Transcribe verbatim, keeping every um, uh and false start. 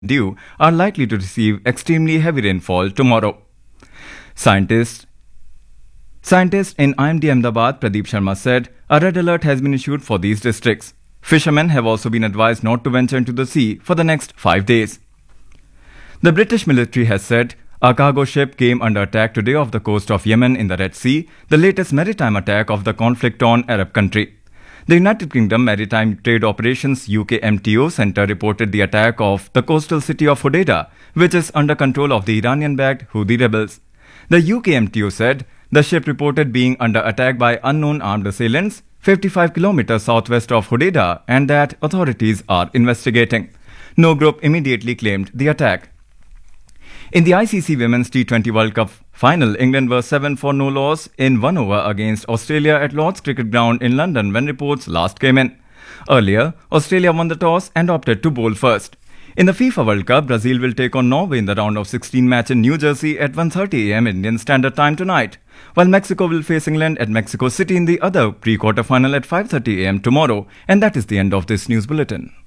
due are likely to receive extremely heavy rainfall tomorrow. Scientists Scientists in I M D Ahmedabad, Pradeep Sharma, said a red alert has been issued for these districts. Fishermen have also been advised not to venture into the sea for the next five days. The British military has said a cargo ship came under attack today off the coast of Yemen in the Red Sea, the latest maritime attack of the conflict-torn Arab country. The United Kingdom Maritime Trade Operations U K M T O Centre reported the attack of the coastal city of Hodeidah, which is under control of the Iranian-backed Houthi rebels. The U K M T O said the ship reported being under attack by unknown armed assailants fifty-five kilometers southwest of Hodeidah and that authorities are investigating. No group immediately claimed the attack. In the I C C Women's T twenty World Cup final, England were seven for no loss in one over against Australia at Lord's Cricket Ground in London when reports last came in. Earlier, Australia won the toss and opted to bowl first. In the FIFA World Cup, Brazil will take on Norway in the round of sixteen match in New Jersey at one thirty a m Indian Standard Time tonight, while Mexico will face England at Mexico City in the other pre-quarter final at five thirty a m tomorrow. And that is the end of this news bulletin.